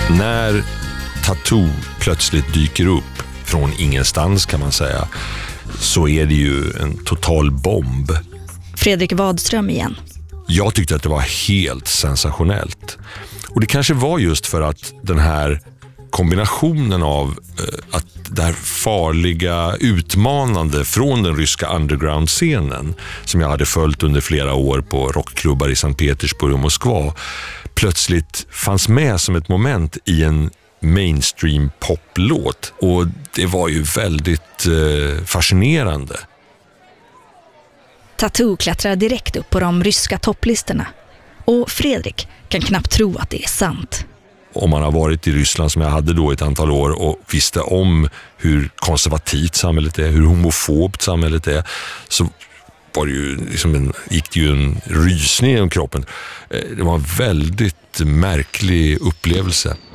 När Tattoo plötsligt dyker upp från ingenstans kan man säga, så är det ju en total bomb. Fredrik Wadström igen. Jag tyckte att det var helt sensationellt. Och det kanske var just för att den här kombinationen av att det här farliga, utmanande från den ryska underground-scenen som jag hade följt under flera år på rockklubbar i Sankt Petersburg och Moskva plötsligt fanns med som ett moment i en mainstream poplåt. Och det var ju väldigt fascinerande. Tattoo klättrar direkt upp på de ryska topplistorna. Och Fredrik kan knappt tro att det är sant. Om man har varit i Ryssland som jag hade då ett antal år och visste om hur konservativt samhället är, hur homofobt samhället är, så var det ju liksom gick det ju en rysning genom kroppen. Det var en väldigt märklig upplevelse.